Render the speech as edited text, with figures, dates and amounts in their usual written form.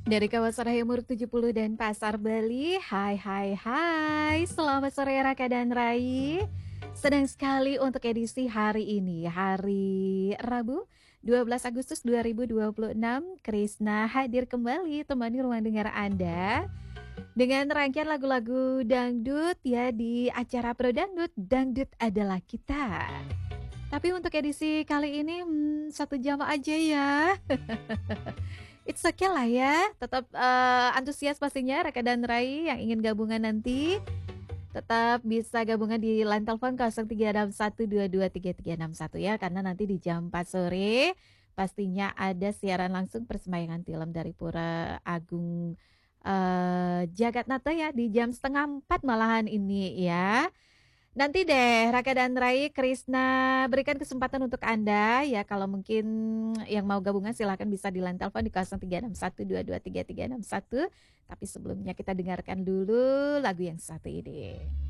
Dari kawasan Hayamur 70 dan Pasar Bali, hai hai hai, selamat sore Raka dan Rai. Senang sekali untuk edisi hari ini, hari Rabu 12 Agustus 2026, Krisna hadir kembali temani ruang dengar Anda dengan rangkaian lagu-lagu dangdut ya di acara Pro Dangdut, Dangdut Adalah Kita. Tapi untuk edisi kali ini 1 jam aja ya. It's okay lah ya, tetap antusias pastinya Raka dan Rai yang ingin gabungan nanti tetap bisa gabungan di line telepon 0361223361 ya, karena nanti di jam 4 sore pastinya ada siaran langsung persembayangan film dari Pura Agung Jagatnata ya di jam setengah 4 malahan ini ya. Nanti deh Raka dan Rai, Krisna berikan kesempatan untuk Anda ya, kalau mungkin yang mau gabungan silahkan bisa di line telepon di 0361223361. Tapi sebelumnya kita dengarkan dulu lagu yang satu ini.